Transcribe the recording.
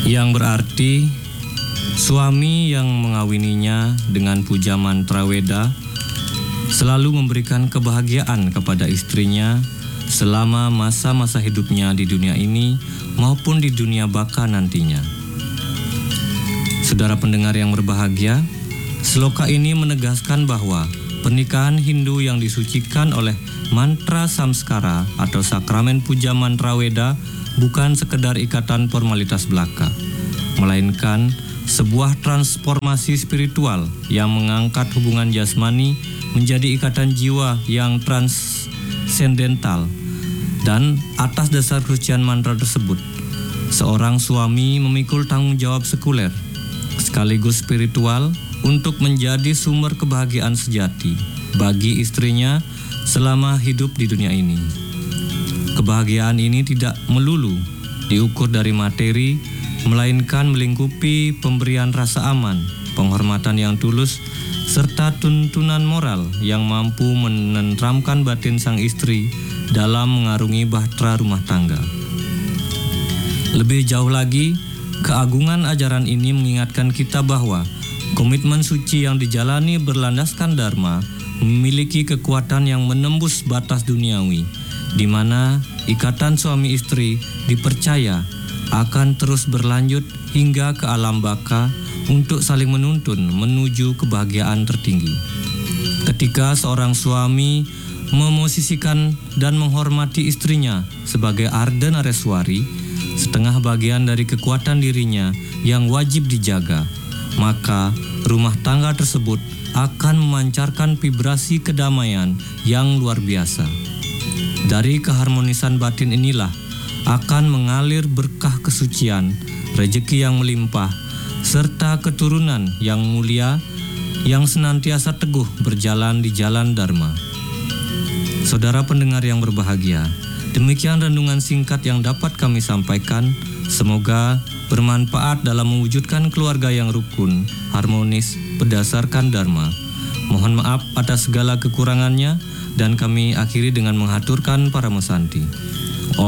yang berarti suami yang mengawininya dengan puja mantra Weda selalu memberikan kebahagiaan kepada istrinya selama masa-masa hidupnya di dunia ini maupun di dunia baka nantinya. Saudara pendengar yang berbahagia, sloka ini menegaskan bahwa pernikahan Hindu yang disucikan oleh mantra samskara atau sakramen puja mantra Weda bukan sekedar ikatan formalitas belaka, melainkan sebuah transformasi spiritual yang mengangkat hubungan jasmani menjadi ikatan jiwa yang transcendental. Dan atas dasar kesucian mantra tersebut, seorang suami memikul tanggung jawab sekuler sekaligus spiritual untuk menjadi sumber kebahagiaan sejati bagi istrinya selama hidup di dunia ini. Kebahagiaan ini tidak melulu diukur dari materi, melainkan melingkupi pemberian rasa aman, penghormatan yang tulus, serta tuntunan moral yang mampu menenteramkan batin sang istri dalam mengarungi bahtera rumah tangga. Lebih jauh lagi, keagungan ajaran ini mengingatkan kita bahwa komitmen suci yang dijalani berlandaskan dharma memiliki kekuatan yang menembus batas duniawi, di mana ikatan suami istri dipercaya akan terus berlanjut hingga ke alam baka untuk saling menuntun menuju kebahagiaan tertinggi. Ketika seorang suami memosisikan dan menghormati istrinya sebagai Arda Nareswari, setengah bagian dari kekuatan dirinya yang wajib dijaga, maka rumah tangga tersebut akan memancarkan vibrasi kedamaian yang luar biasa. Dari keharmonisan batin inilah akan mengalir berkah kesucian, rejeki yang melimpah, serta keturunan yang mulia yang senantiasa teguh berjalan di jalan Dharma. Saudara pendengar yang berbahagia, demikian renungan singkat yang dapat kami sampaikan. Semoga bermanfaat dalam mewujudkan keluarga yang rukun, harmonis, berdasarkan Dharma. Mohon maaf atas segala kekurangannya, dan kami akhiri dengan menghaturkan Paramo Santi.